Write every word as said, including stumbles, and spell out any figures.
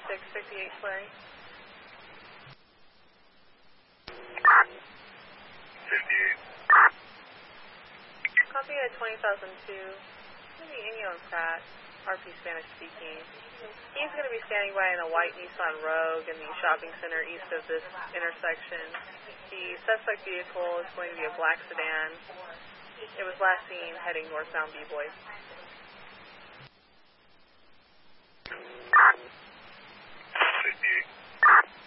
six sixty-eight Flurry. fifty-eight. Copy at twenty thousand two. Maybe Inyo and Pratt, R P Spanish speaking. He's going to be standing by in a white Nissan Rogue in the shopping center east of this intersection. The suspect vehicle is going to be a black sedan. It was last seen heading northbound B-Boy.